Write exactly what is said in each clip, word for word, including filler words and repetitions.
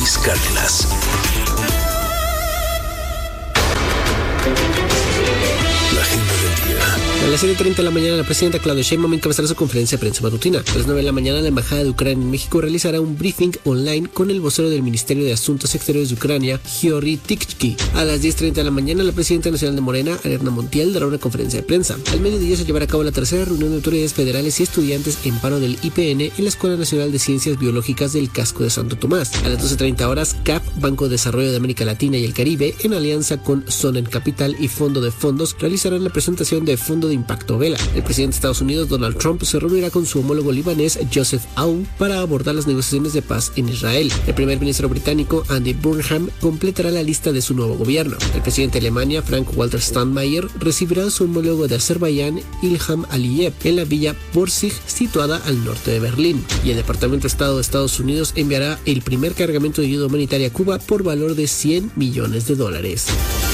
Luis Cárdenas. La agenda del día. A las siete treinta de la mañana, la presidenta Claudia Sheinbaum encabezará su conferencia de prensa matutina. A las nueve de la mañana, la Embajada de Ucrania en México realizará un briefing online con el vocero del Ministerio de Asuntos Exteriores de Ucrania, Giorgi Tykhy. A las diez treinta de la mañana, la presidenta nacional de Morena, Ariadna Montiel, dará una conferencia de prensa. Al mediodía se llevará a cabo la tercera reunión de autoridades federales y estudiantes en paro del I P N en la Escuela Nacional de Ciencias Biológicas del Casco de Santo Tomás. A las doce treinta horas, C A P, Banco de Desarrollo de América Latina y el Caribe, en alianza con Sonen Capital y Fondo de Fondos, realizarán la presentación de Fondo de Impacto Vela. El presidente de Estados Unidos, Donald Trump, se reunirá con su homólogo libanés, Joseph Aoun, para abordar las negociaciones de paz en Israel. El primer ministro británico, Andy Burnham, completará la lista de su nuevo gobierno. El presidente de Alemania, Frank-Walter Steinmeier, recibirá a su homólogo de Azerbaiyán, Ilham Aliyev, en la villa Borsig, situada al norte de Berlín. Y el Departamento de Estado de Estados Unidos enviará el primer cargamento de ayuda humanitaria a Cuba por valor de cien millones de dólares.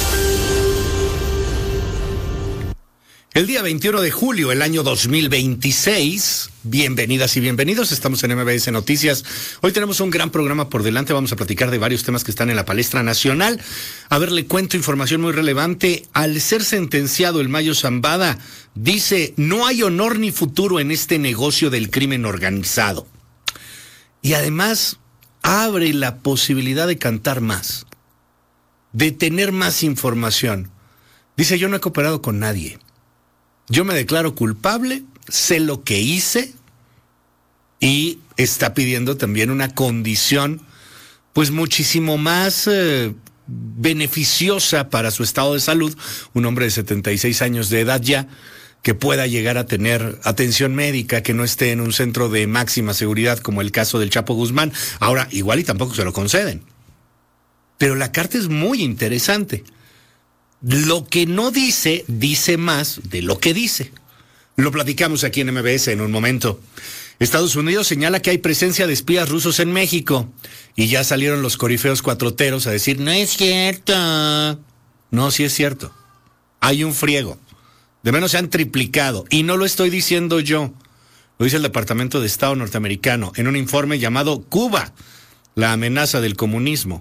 El día veintiuno de julio del año dos mil veintiséis, bienvenidas y bienvenidos, estamos en M B S Noticias. Hoy tenemos un gran programa por delante, vamos a platicar de varios temas que están en la palestra nacional. A ver, le cuento información muy relevante. Al ser sentenciado el Mayo Zambada, dice, no hay honor ni futuro en este negocio del crimen organizado. Y además, abre la posibilidad de cantar más, de tener más información. Dice, yo no he cooperado con nadie. Yo me declaro culpable, sé lo que hice y está pidiendo también una condición pues muchísimo más eh, beneficiosa para su estado de salud, un hombre de setenta y seis años de edad ya, que pueda llegar a tener atención médica, que no esté en un centro de máxima seguridad como el caso del Chapo Guzmán. Ahora, igual y tampoco se lo conceden. Pero la carta es muy interesante. Lo que no dice, dice más de lo que dice. Lo platicamos aquí en M B S en un momento. Estados Unidos señala que hay presencia de espías rusos en México. Y ya salieron los corifeos cuatroteros a decir, no es cierto. No, sí es cierto. Hay un friego. De menos se han triplicado. Y no lo estoy diciendo yo. Lo dice el Departamento de Estado norteamericano en un informe llamado Cuba, la amenaza del comunismo.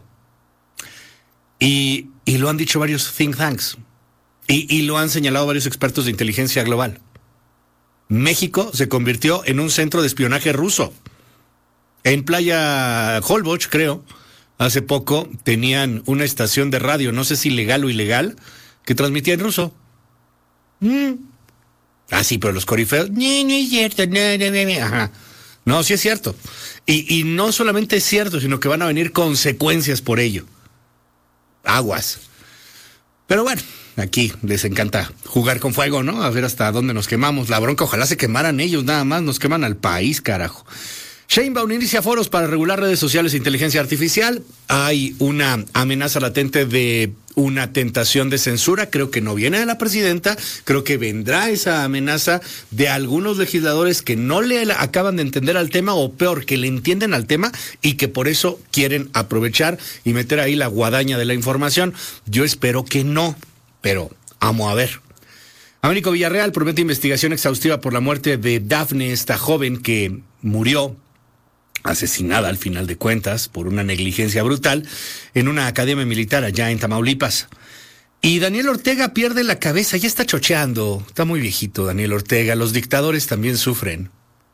Y, y lo han dicho varios think tanks. Y, y lo han señalado varios expertos de inteligencia global. México se convirtió en un centro de espionaje ruso. En Playa Holbox, creo, hace poco tenían una estación de radio, no sé si legal o ilegal, que transmitía en ruso. Mm. Ah, sí, pero los corifeos, no, no es cierto, no, no, no, ajá. No, sí es cierto. Y, y no solamente es cierto, sino que van a venir consecuencias por ello. Aguas. Pero bueno, aquí les encanta jugar con fuego, ¿no? A ver hasta dónde nos quemamos. La bronca, ojalá se quemaran ellos, nada más nos queman al país, carajo. Sheinbaum inicia foros para regular redes sociales e inteligencia artificial. Hay una amenaza latente de una tentación de censura. Creo que no viene de la presidenta. Creo que vendrá esa amenaza de algunos legisladores que no le acaban de entender al tema, o peor, que le entienden al tema y que por eso quieren aprovechar y meter ahí la guadaña de la información. Yo espero que no, pero vamos a ver. Américo Villarreal promete investigación exhaustiva por la muerte de Dafne, esta joven que murió asesinada al final de cuentas por una negligencia brutal en una academia militar allá en Tamaulipas. Y Daniel Ortega pierde la cabeza, ya está chocheando, está muy viejito Daniel Ortega, los dictadores también sufren.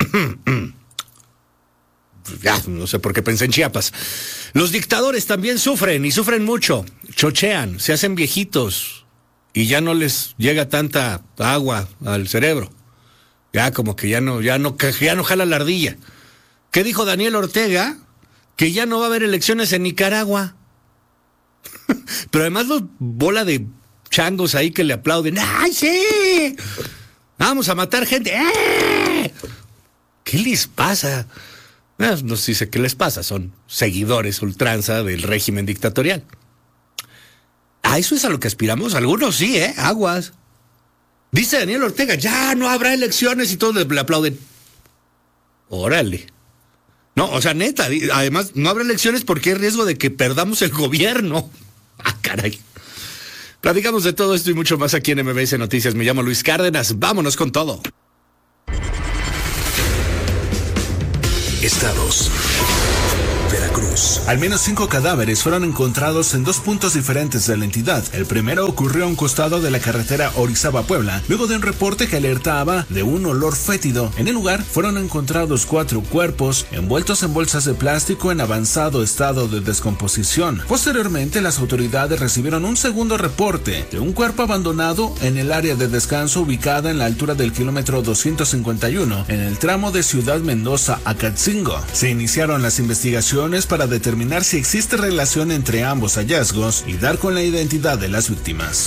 Ya, no sé por qué pensé en Chiapas. Los dictadores también sufren y sufren mucho, chochean, se hacen viejitos y ya no les llega tanta agua al cerebro. Ya como que ya no, ya no, ya no jala la ardilla. ¿Qué dijo Daniel Ortega? Que ya no va a haber elecciones en Nicaragua. Pero además los bola de changos ahí que le aplauden. ¡Ay, sí! Vamos a matar gente. ¡Eh! ¿Qué les pasa? No, no se dice qué les pasa, son seguidores ultranza del régimen dictatorial. ¿A eso es a lo que aspiramos? Algunos sí, ¿eh? Aguas. Dice Daniel Ortega, ya no habrá elecciones y todos le aplauden. Órale. No, o sea, neta, además no habrá elecciones porque hay riesgo de que perdamos el gobierno. Ah, caray. Platicamos de todo esto y mucho más aquí en M B S Noticias. Me llamo Luis Cárdenas, vámonos con todo. Estados: Veracruz, Morelos. Al menos cinco cadáveres fueron encontrados en dos puntos diferentes de la entidad. El primero ocurrió a un costado de la carretera Orizaba-Puebla, luego de un reporte que alertaba de un olor fétido. En el lugar fueron encontrados cuatro cuerpos envueltos en bolsas de plástico en avanzado estado de descomposición. Posteriormente, las autoridades recibieron un segundo reporte de un cuerpo abandonado en el área de descanso ubicada en la altura del kilómetro doscientos cincuenta y uno, en el tramo de Ciudad Mendoza a Catzingo. Se iniciaron las investigaciones para determinar si existe relación entre ambos hallazgos y dar con la identidad de las víctimas.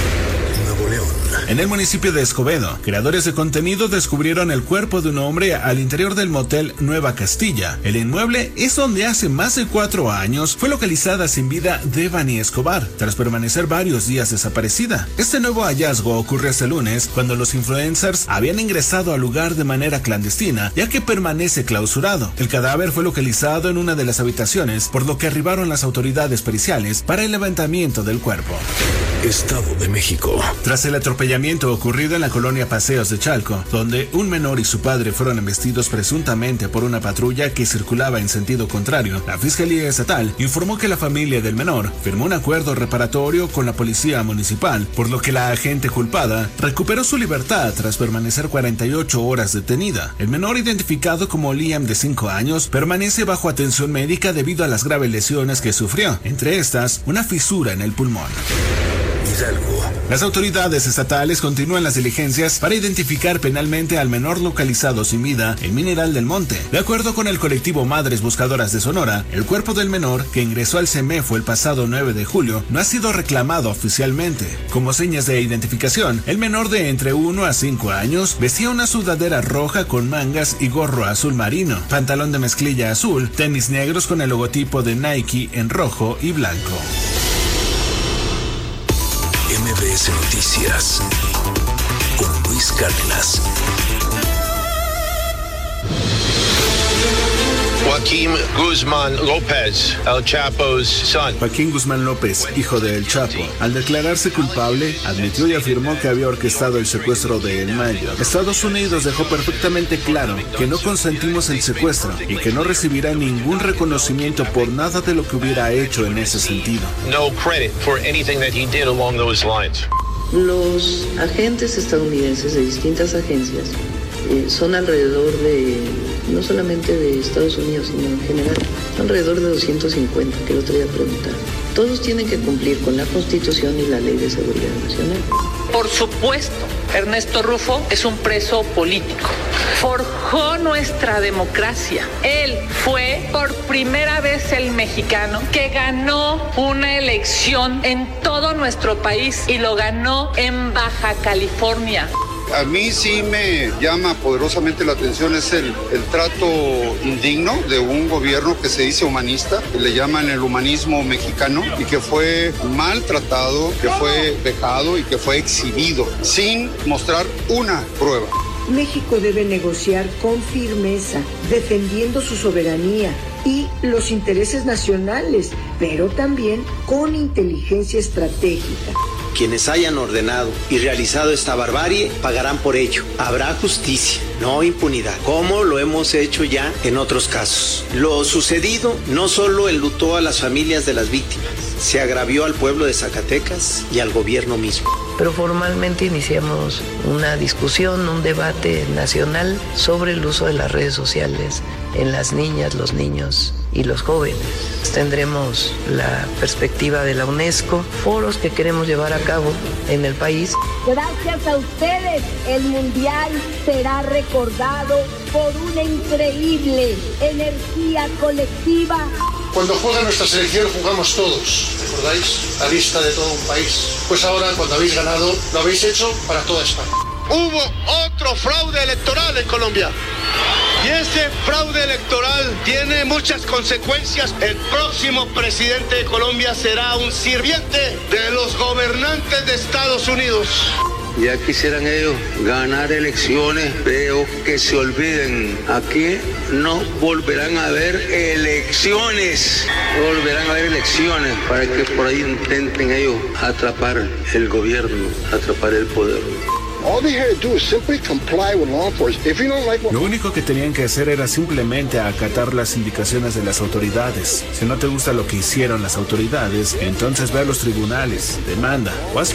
Nuevo León. En el municipio de Escobedo, creadores de contenido descubrieron el cuerpo de un hombre al interior del motel Nueva Castilla. El inmueble es donde hace más de cuatro años fue localizada sin vida Devani Escobar, tras permanecer varios días desaparecida. Este nuevo hallazgo ocurrió este lunes, cuando los influencers habían ingresado al lugar de manera clandestina, ya que permanece clausurado. El cadáver fue localizado en una de las habitaciones, por lo que arribaron las autoridades periciales para el levantamiento del cuerpo. Estado de México. Tras el atropellamiento ocurrido en la colonia Paseos de Chalco, donde un menor y su padre fueron embestidos presuntamente por una patrulla que circulaba en sentido contrario, la Fiscalía Estatal informó que la familia del menor firmó un acuerdo reparatorio con la Policía Municipal, por lo que la agente culpada recuperó su libertad tras permanecer cuarenta y ocho horas detenida. El menor, identificado como Liam, de cinco años, permanece bajo atención médica debido a las graves lesiones que sufrió, entre estas una fisura en el pulmón. Hidalgo. Las autoridades estatales continúan las diligencias para identificar penalmente al menor localizado sin vida en Mineral del Monte. De acuerdo con el colectivo Madres Buscadoras de Sonora, el cuerpo del menor, que ingresó al CEMEFO el pasado nueve de julio, no ha sido reclamado oficialmente. Como señas de identificación, el menor de entre uno a cinco años vestía una sudadera roja con mangas y gorro azul marino, pantalón de mezclilla azul, tenis negros con el logotipo de Nike en rojo y blanco. M B S Noticias con Luis Cárdenas. Joaquín Guzmán López, El Chapo's son. Joaquín Guzmán López, hijo de El Chapo, al declararse culpable, admitió y afirmó que había orquestado el secuestro de El Mayo. Estados Unidos dejó perfectamente claro que no consentimos el secuestro y que no recibirá ningún reconocimiento por nada de lo que hubiera hecho en ese sentido. No credit for anything that he did along those lines. Los agentes estadounidenses de distintas agencias eh, son alrededor de, no solamente de Estados Unidos, sino en general, alrededor de doscientos cincuenta, que el otro día preguntaron. Todos tienen que cumplir con la Constitución y la Ley de Seguridad Nacional. Por supuesto, Ernesto Rufo es un preso político. Forjó nuestra democracia. Él fue por primera vez el mexicano que ganó una elección en todo nuestro país y lo ganó en Baja California. A mí sí me llama poderosamente la atención es el, el trato indigno de un gobierno que se dice humanista, que le llaman el humanismo mexicano, y que fue maltratado, que fue vejado y que fue exhibido sin mostrar una prueba. México debe negociar con firmeza, defendiendo su soberanía y los intereses nacionales, pero también con inteligencia estratégica. Quienes hayan ordenado y realizado esta barbarie pagarán por ello. Habrá justicia, no impunidad, como lo hemos hecho ya en otros casos. Lo sucedido no solo enlutó a las familias de las víctimas, se agravió al pueblo de Zacatecas y al gobierno mismo. Pero formalmente iniciamos una discusión, un debate nacional sobre el uso de las redes sociales en las niñas, los niños y los jóvenes. Tendremos la perspectiva de la UNESCO, foros que queremos llevar a cabo en el país. Gracias a ustedes, el Mundial será recordado por una increíble energía colectiva. Cuando juega nuestra selección jugamos todos, ¿recordáis? La vista de todo un país. Pues ahora, cuando habéis ganado, lo habéis hecho para toda España. Hubo otro fraude electoral en Colombia. Y ese fraude electoral tiene muchas consecuencias. El próximo presidente de Colombia será un sirviente de los gobernantes de Estados Unidos. Ya quisieran ellos ganar elecciones, pero que se olviden, aquí no volverán a haber elecciones, no volverán a haber elecciones para que por ahí intenten ellos atrapar el gobierno, atrapar el poder. All they had to do is simply comply with law enforcement. If you don't like what... Lo único que tenían que hacer era simplemente acatar las indicaciones de las autoridades. Si no te gusta lo que hicieron las autoridades, entonces ve a los tribunales, demanda o hazlo